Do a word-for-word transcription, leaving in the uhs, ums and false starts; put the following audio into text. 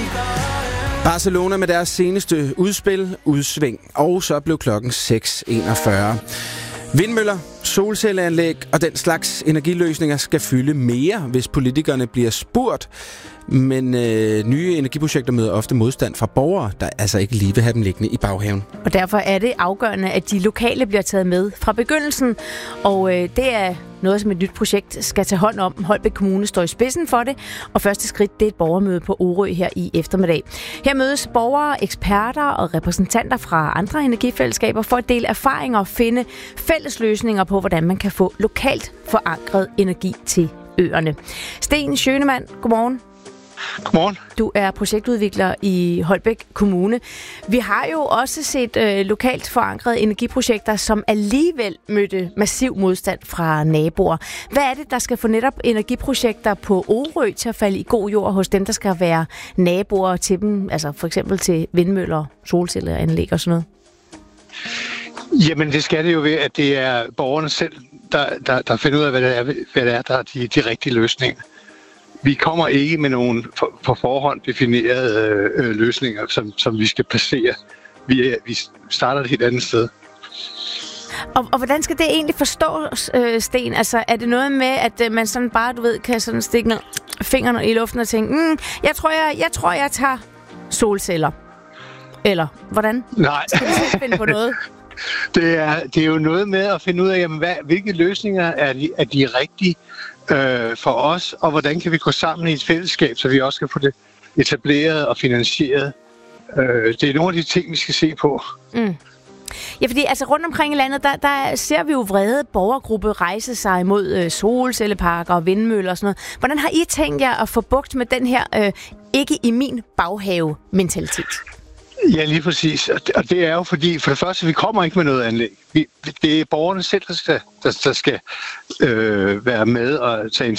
Barcelona med deres seneste udspil, udsving, og så blev klokken seks enogfyrre. Vindmøller, solcelleanlæg og den slags energiløsninger skal fylde mere, hvis politikerne bliver spurgt. Men øh, nye energiprojekter møder ofte modstand fra borgere, der altså ikke lige vil have dem liggende i baghaven. Og derfor er det afgørende, at de lokale bliver taget med fra begyndelsen. Og øh, det er noget, som et nyt projekt skal tage hånd om. Holbæk Kommune står i spidsen for det, og første skridt det er et borgermøde på Orø her i eftermiddag. Her mødes borgere, eksperter og repræsentanter fra andre energifællesskaber for at dele erfaringer og finde fælles løsninger på, hvordan man kan få lokalt forankret energi til øerne. Sten Schønemann, godmorgen. Godmorgen. Du er projektudvikler i Holbæk Kommune. Vi har jo også set øh, lokalt forankrede energiprojekter, som alligevel mødte massiv modstand fra naboer. Hvad er det, der skal få netop energiprojekter på Orø til at falde i god jord hos dem, der skal være naboer til dem, altså for eksempel til vindmøller, solcelleanlæg og sådan noget? Jamen, det skal det jo ved, at det er borgerne selv, der, der, der finder ud af, hvad det er, hvad det er der er de, de rigtige løsninger. Vi kommer ikke med nogle for, på forhånd definerede øh, løsninger, som, som vi skal placere. Vi, vi starter et helt andet sted. Og, og hvordan skal det egentlig forstås, øh, Sten? Altså, er det noget med, at øh, man sådan bare, du ved, kan sådan stikke fingrene i luften og tænke, mm, jeg, tror, jeg, jeg tror, jeg tager solceller. Eller hvordan? Nej. Skal vi selv finde på noget? Det er, det er jo noget med at finde ud af, jamen, hvad, hvilke løsninger er de, er de rigtige øh, for os, og hvordan kan vi gå sammen i et fællesskab, så vi også kan få det etableret og finansieret. Øh, det er nogle af de ting, vi skal se på. Mm. Ja, fordi altså rundt omkring i landet, der, der ser vi jo vrede borgergrupper rejse sig imod øh, solcelleparker og vindmøller og sådan noget. Hvordan har I tænkt jer at få bugt med den her øh, ikke i min baghave-mentalitet? Ja, lige præcis. Og det er jo fordi, for det første, vi kommer ikke med noget anlæg. Vi, det er borgerne selv, der skal, der, der skal øh, være med og tage